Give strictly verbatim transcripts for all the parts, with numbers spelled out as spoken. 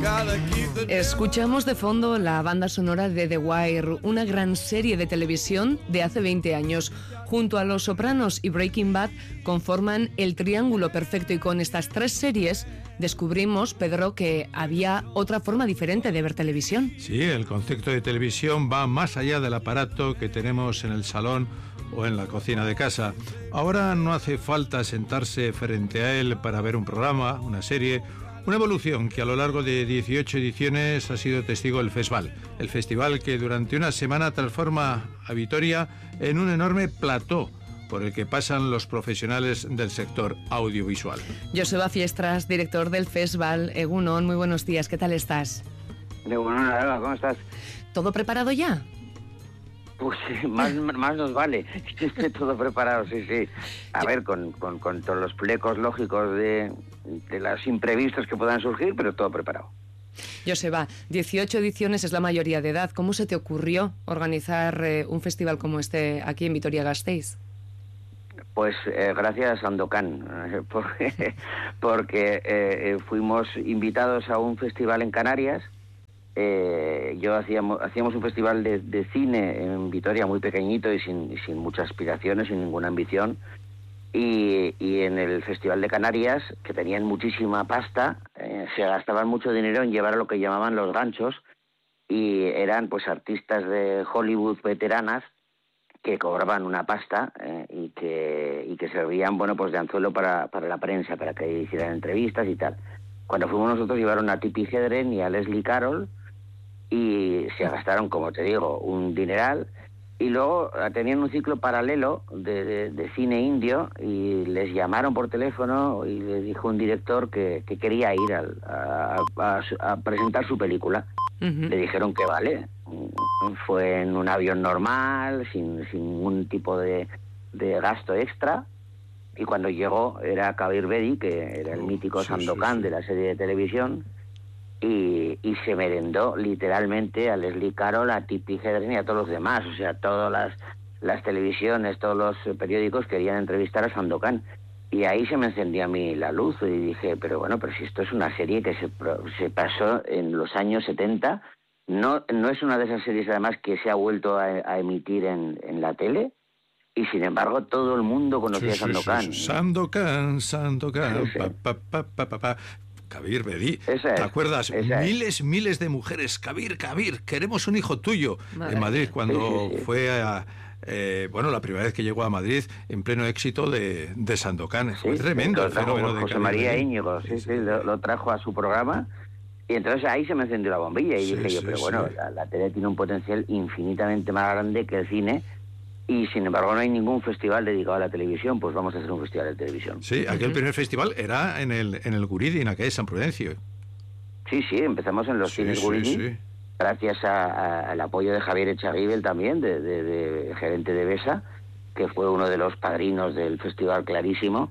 Escuchamos de fondo la banda sonora de The Wire, una gran serie de televisión de hace veinte años. Junto a Los Sopranos y Breaking Bad conforman el triángulo perfecto, y con estas tres series descubrimos, Pedro, que había otra forma diferente de ver televisión. Sí, el concepto de televisión va más allá del aparato que tenemos en el salón o en la cocina de casa. Ahora no hace falta sentarse frente a él para ver un programa, una serie. Una evolución que a lo largo de dieciocho ediciones ha sido testigo del Fesval, el festival que durante una semana transforma a Vitoria en un enorme plató por el que pasan los profesionales del sector audiovisual. Joseba Fiestras, director del Fesval. Egunon, muy buenos días, ¿qué tal estás? Egunon, ¿cómo estás? ¿Todo preparado ya? Pues sí, más, más nos vale. Todo preparado, sí, sí. A ver, con, con, con todos los flecos lógicos de, de los imprevistos que puedan surgir, pero todo preparado. Joseba, dieciocho ediciones es la mayoría de edad. ¿Cómo se te ocurrió organizar eh, un festival como este aquí en Vitoria-Gasteiz? Pues eh, gracias a Sandokan, eh, porque, porque eh, fuimos invitados a un festival en Canarias. Eh, yo hacíamos, hacíamos un festival de, de cine en Vitoria muy pequeñito y sin, sin muchas aspiraciones, sin ninguna ambición. Y, y en el Festival de Canarias, que tenían muchísima pasta, eh, se gastaban mucho dinero en llevar a lo que llamaban los ganchos, y eran pues artistas de Hollywood veteranas que cobraban una pasta eh, y que y que servían, bueno, pues de anzuelo para, para la prensa, para que hicieran entrevistas y tal. Cuando fuimos nosotros llevaron a Tippi Hedren y a Leslie Carroll, y se gastaron, como te digo, un dineral. Y luego tenían un ciclo paralelo de, de, de cine indio, y les llamaron por teléfono y les dijo un director que, que quería ir al, a, a, a presentar su película. Uh-huh. Le dijeron que vale. Fue en un avión normal, sin, sin ningún tipo de, de gasto extra. Y cuando llegó era Kabir Bedi, que era el mítico sí, Sandokan sí, sí. de la serie de televisión. Y, y se merendó literalmente a Leslie Carroll, a Tippi Hedren y a todos los demás. O sea, todas las, las televisiones, todos los periódicos querían entrevistar a Sandokan. Y ahí se me encendió a mí la luz y dije, pero bueno, pero si esto es una serie que se, se pasó en los años setenta, no, no es una de esas series además que se ha vuelto a, a emitir en, en la tele. Y sin embargo todo el mundo conocía sí, a Sandokan. Sí, sí, sí. Sandokan, Sandokan, sí, sí. Pa, pa, pa, pa, pa, pa. Kabir Bedi, esa ¿te es, acuerdas? Esa miles, es. miles de mujeres, Kabir, Kabir, queremos un hijo tuyo. Madre en Madrid, cuando sí, sí, sí. fue a, eh, bueno, la primera vez que llegó a Madrid, en pleno éxito de, de Sandokan. Fue sí, tremendo el fenómeno de José Kabir María Bedi. Íñigo, sí, sí, sí, lo, lo trajo a su programa. Y entonces ahí se me encendió la bombilla y sí, dije yo, sí, pero bueno, sí. la, la tele tiene un potencial infinitamente más grande que el cine. Y sin embargo no hay ningún festival dedicado a la televisión, pues vamos a hacer un festival de televisión. Sí, aquel uh-huh. primer festival era en el en el Guridi, en aquel San Prudencio. Sí, sí, empezamos en los sí, cines sí, Guridi, sí. gracias a, a, al apoyo de Javier Echagüibel también, de, de, de gerente de Besa, que fue uno de los padrinos del festival clarísimo,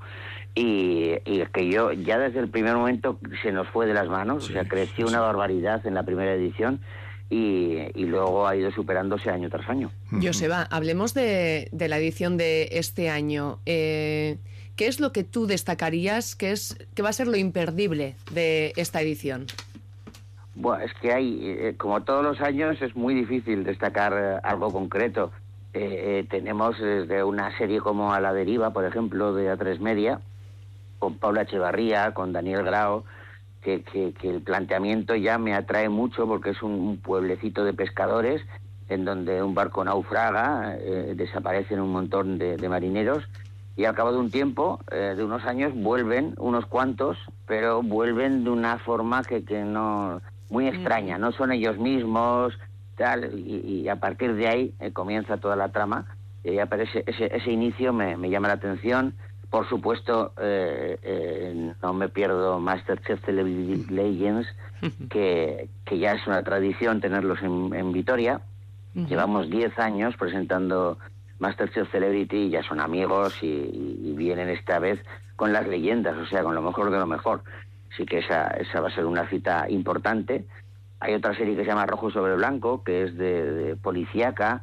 y, y que yo ya desde el primer momento se nos fue de las manos, sí, o sea, creció sí, una sí. barbaridad en la primera edición. Y, y luego ha ido superándose año tras año. Joseba, hablemos de, de la edición de este año. Eh, ¿Qué es lo que tú destacarías que, es, que va a ser lo imperdible de esta edición? Bueno, es que hay, eh, como todos los años, es muy difícil destacar eh, algo concreto. Eh, eh, tenemos desde una serie como A la Deriva, por ejemplo, de A tres Media, con Paula Echevarría, con Daniel Grao, Que, que, que el planteamiento ya me atrae mucho porque es un, un pueblecito de pescadores en donde un barco naufraga, eh, desaparecen un montón de, de marineros y al cabo de un tiempo, eh, de unos años, vuelven unos cuantos, pero vuelven de una forma que, que no muy extraña, no son ellos mismos, tal, y, y a partir de ahí eh, comienza toda la trama. Y ya ese, ese, ese inicio me, me llama la atención. Por supuesto, eh, eh, no me pierdo Masterchef Celebrity Legends, que, que ya es una tradición tenerlos en, en Vitoria. Uh-huh. Llevamos diez años presentando Masterchef Celebrity y ya son amigos y, y vienen esta vez con las leyendas, o sea, con lo mejor de lo mejor. Así que esa, esa va a ser una cita importante. Hay otra serie que se llama Rojo sobre Blanco, que es de, de policíaca,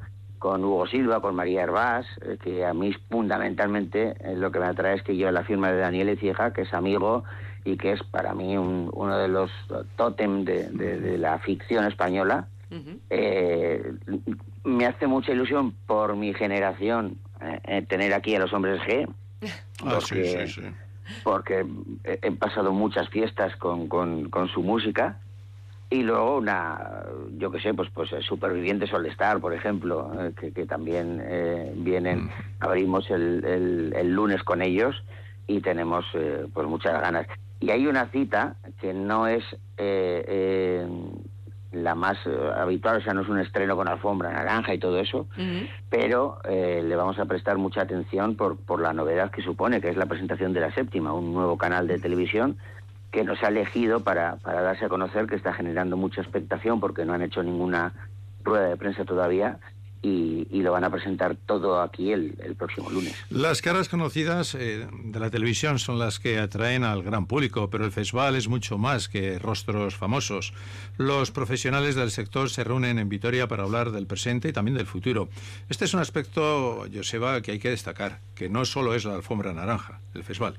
con Hugo Silva, con María Hervás, eh, que a mí fundamentalmente eh, lo que me atrae es que yo la firma de Daniel Ecija, que es amigo y que es para mí un, uno de los tótem de, de, de la ficción española. Uh-huh. eh, me hace mucha ilusión por mi generación eh, tener aquí a los Hombres G, ah, sí, sí, sí. porque he, he pasado muchas fiestas con, con, con su música. Y luego una, yo qué sé, pues pues Supervivientes All Star, por ejemplo, eh, que, que también eh, vienen, abrimos el, el, el lunes con ellos y tenemos eh, pues muchas ganas. Y hay una cita que no es eh, eh, la más eh, habitual, o sea, no es un estreno con alfombra naranja y todo eso, uh-huh. pero eh, le vamos a prestar mucha atención por, por la novedad que supone, que es la presentación de La Séptima, un nuevo canal de televisión que nos ha elegido para, para darse a conocer, que está generando mucha expectación porque no han hecho ninguna rueda de prensa todavía y, y lo van a presentar todo aquí el, el próximo lunes. Las caras conocidas eh, de la televisión son las que atraen al gran público, pero el festival es mucho más que rostros famosos. Los profesionales del sector se reúnen en Vitoria para hablar del presente y también del futuro. Este es un aspecto, Joseba, que hay que destacar, que no solo es la alfombra naranja, el festival.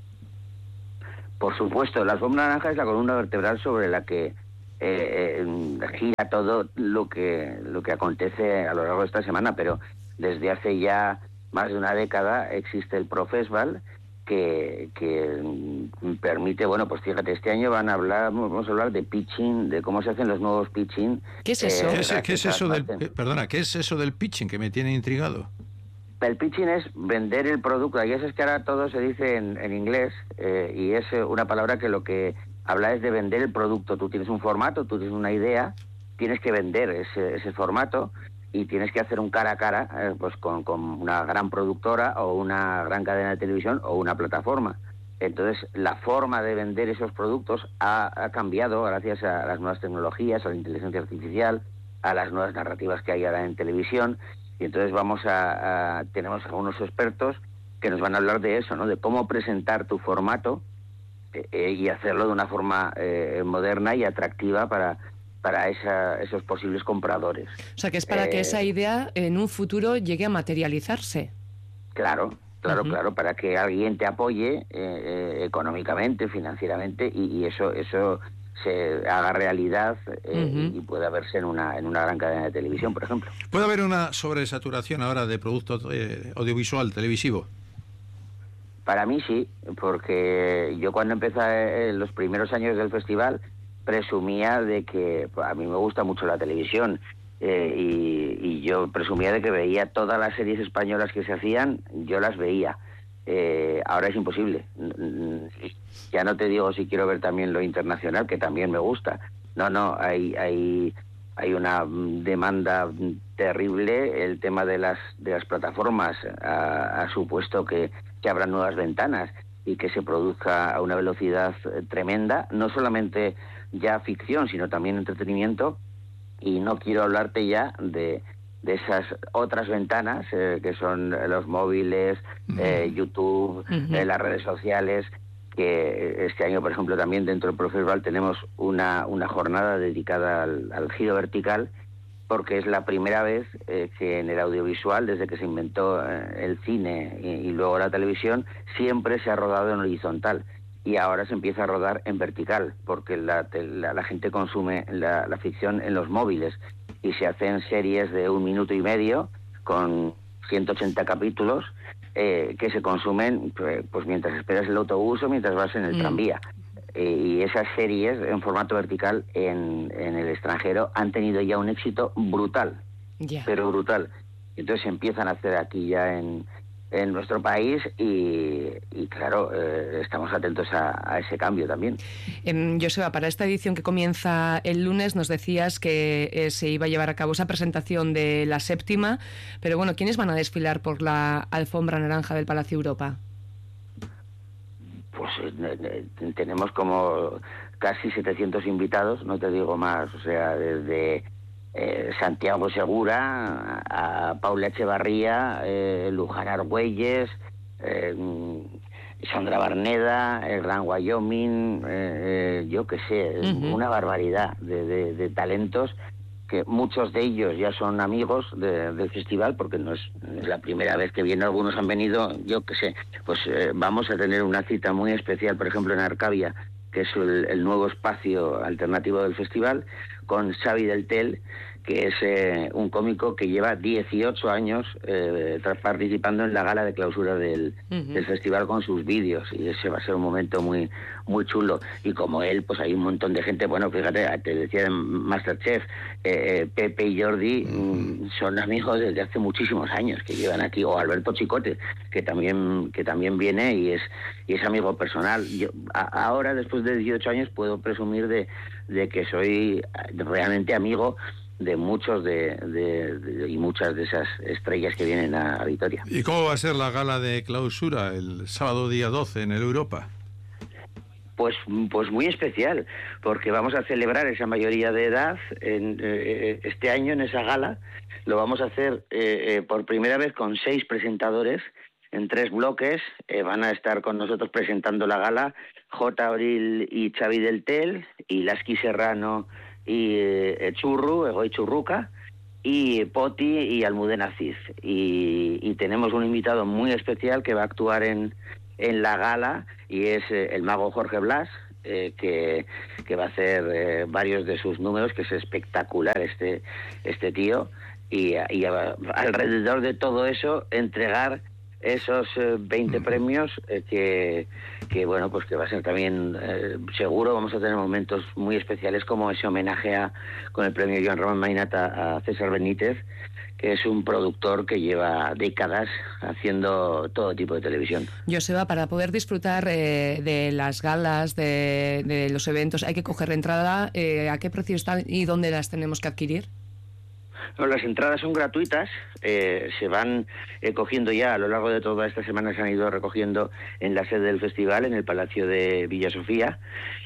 Por supuesto, la alfombra naranja es la columna vertebral sobre la que eh, eh, gira todo lo que lo que acontece a lo largo de esta semana, pero desde hace ya más de una década existe el Profestival que, que permite, bueno, pues fíjate, este año van a hablar, vamos a hablar de pitching, de cómo se hacen los nuevos pitching. ¿Qué es eso? Eh, ¿Qué, es, ¿qué es eso del, eh, perdona, ¿qué es eso del pitching que me tiene intrigado? El pitching es vender el producto. Y eso es que ahora todo se dice en, en inglés eh, y es una palabra que lo que habla es de vender el producto. Tú tienes un formato, tú tienes una idea, tienes que vender ese, ese formato y tienes que hacer un cara a cara eh, pues con, con una gran productora o una gran cadena de televisión o una plataforma. Entonces, la forma de vender esos productos ha, ha cambiado gracias a las nuevas tecnologías, a la inteligencia artificial, a las nuevas narrativas que hay ahora en televisión. Y entonces vamos a, a tenemos algunos expertos que nos van a hablar de eso, ¿no? De cómo presentar tu formato eh, y hacerlo de una forma eh, moderna y atractiva para para esa, esos posibles compradores. O sea, que es para eh, que esa idea en un futuro llegue a materializarse. Claro, claro, uh-huh. claro, para que alguien te apoye eh, eh, económicamente, financieramente y, y eso eso se haga realidad eh, uh-huh. y pueda verse en una en una gran cadena de televisión, por ejemplo. ¿Puede haber una sobresaturación ahora de producto eh, audiovisual, televisivo? Para mí sí, porque yo cuando empecé en los primeros años del festival presumía de que a mí me gusta mucho la televisión eh, y, y yo presumía de que veía todas las series españolas que se hacían, yo las veía. Eh, ahora es imposible. Ya no te digo si quiero ver también lo internacional, que también me gusta. No, no, hay hay hay una demanda terrible. El tema de las de las plataformas ha, ha supuesto que, que abran nuevas ventanas y que se produzca a una velocidad tremenda, no solamente ya ficción, sino también entretenimiento. Y no quiero hablarte ya de de esas otras ventanas eh, que son los móviles, eh, YouTube, uh-huh. eh, las redes sociales, que este año, por ejemplo, también dentro del Profestival tenemos una, una jornada dedicada al, al giro vertical, porque es la primera vez eh, que en el audiovisual, desde que se inventó eh, el cine y, y luego la televisión, siempre se ha rodado en horizontal. Y ahora se empieza a rodar en vertical, porque la, la, la gente consume la, la ficción en los móviles y se hacen series de un minuto y medio con ciento ochenta capítulos eh, que se consumen pues, pues mientras esperas el autobús o mientras vas en el mm. tranvía. Eh, y esas series en formato vertical en, en el extranjero han tenido ya un éxito brutal, yeah. pero brutal. Entonces se empiezan a hacer aquí ya en... en nuestro país y, y claro, eh, estamos atentos a, a ese cambio también. Eh, Joseba, para esta edición que comienza el lunes nos decías que eh, se iba a llevar a cabo esa presentación de La Séptima, pero bueno, ¿quiénes van a desfilar por la alfombra naranja del Palacio Europa? Pues eh, eh, tenemos como casi setecientos invitados, no te digo más, o sea, desde... Eh, Santiago Segura, a, a Paula Echevarría, eh, Luján Argüelles, eh, Sandra Barneda, el Gran Wyoming, eh, eh, yo qué sé, uh-huh. una barbaridad de, de, de talentos que que muchos de ellos ya son amigos de, del festival, porque no es, no es la primera vez que vienen, algunos han venido, yo qué sé, pues eh, vamos a tener una cita muy especial, por ejemplo, en Arcavia, que es el, el nuevo espacio alternativo del festival, con Xavi del Tel, que es eh, un cómico que lleva dieciocho años eh, participando en la gala de clausura del, uh-huh. del festival con sus vídeos, y ese va a ser un momento muy muy chulo. Y como él, pues hay un montón de gente, bueno, fíjate, te decía en Masterchef, eh, Pepe y Jordi uh-huh. son amigos desde hace muchísimos años que llevan aquí, o Alberto Chicote, que también que también viene y es y es amigo personal. Yo a, ahora, después de dieciocho años, puedo presumir de, de que soy realmente amigo de muchos de, de, de y muchas de esas estrellas que vienen a, a Vitoria. ¿Y cómo va a ser la gala de clausura el sábado día doce en el Europa? Pues, pues muy especial, porque vamos a celebrar esa mayoría de edad en, eh, este año en esa gala. Lo vamos a hacer eh, eh, por primera vez con seis presentadores en tres bloques. Eh, van a estar con nosotros presentando la gala J. Abril y Xavi del Tel, y Lasky Serrano y eh, Churru, Egoy Churruca, y Poti y Almudena Cid. Y, y tenemos un invitado muy especial que va a actuar en, en la gala, y es eh, el mago Jorge Blas, eh, que, que va a hacer eh, varios de sus números, que es espectacular este, este tío. Y, y a, alrededor de todo eso, entregar esos eh, veinte premios eh, que, que, bueno, pues que va a ser también, eh, seguro vamos a tener momentos muy especiales, como ese homenaje a, con el premio Joan Ramón Mainata a César Benítez, que es un productor que lleva décadas haciendo todo tipo de televisión. Joseba, para poder disfrutar eh, de las galas, de, de los eventos, hay que coger entrada. Eh, ¿A qué precio están y dónde las tenemos que adquirir? No, las entradas son gratuitas, eh, se van eh, cogiendo ya a lo largo de toda esta semana, se han ido recogiendo en la sede del festival, en el Palacio de Villa Sofía,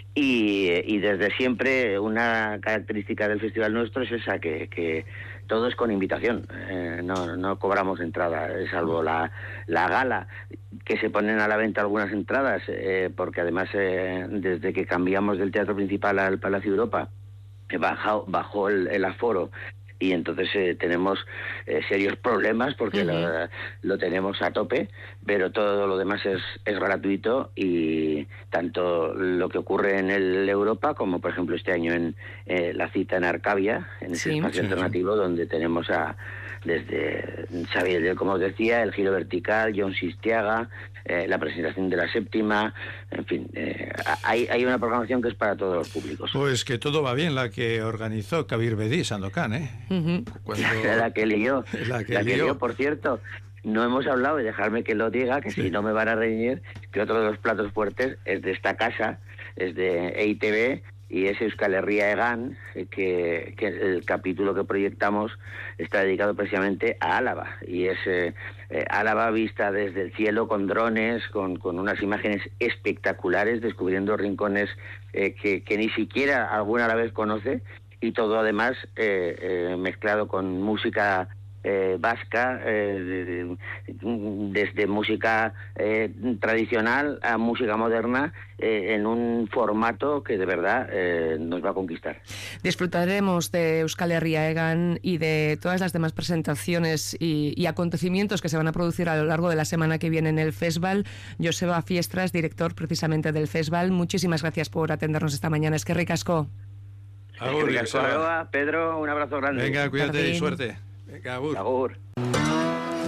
y, y desde siempre una característica del festival nuestro es esa, que, que todo es con invitación, eh, no, no cobramos entrada, salvo la, la gala, que se ponen a la venta algunas entradas, eh, porque además eh, desde que cambiamos del teatro principal al Palacio Europa, eh, bajó, bajó el, el aforo, y entonces eh, tenemos eh, serios problemas porque uh-huh. lo, lo tenemos a tope, pero todo lo demás es, es gratuito, y tanto lo que ocurre en el Europa como, por ejemplo, este año en eh, la cita en Arcavia, en ese sí, espacio sí, alternativo, sí. donde tenemos a desde Xavier, como os decía, el Giro Vertical, John Sistiaga, eh, la presentación de la séptima, en fin, eh, hay, hay una programación que es para todos los públicos. Pues que todo va bien, la que organizó Kabir Bedi, Sandokan, ¿eh? Uh-huh. Cuando... la que lió, la que, la que lió, por cierto. No hemos hablado, y dejarme que lo diga, que sí. si no me van a reñir, que otro de los platos fuertes es de esta casa, es de E I T V, y es Euskal Herria Egan, que, que el capítulo que proyectamos está dedicado precisamente a Álava, y es eh, eh, Álava vista desde el cielo con drones, con, con unas imágenes espectaculares, descubriendo rincones eh, que, que ni siquiera alguna a la vez conoce, y todo además eh, eh, mezclado con música Eh, vasca, eh, desde música eh, tradicional a música moderna, eh, en un formato que de verdad eh, nos va a conquistar. Disfrutaremos de Euskal Herria Egan y de todas las demás presentaciones y, y acontecimientos que se van a producir a lo largo de la semana que viene en el festival. Joseba Fiestras, director precisamente del festival, muchísimas gracias por atendernos esta mañana. Es que ricasco. Agur, Pedro, un abrazo grande. Venga, cuídate y suerte. Venga, agur. Agur.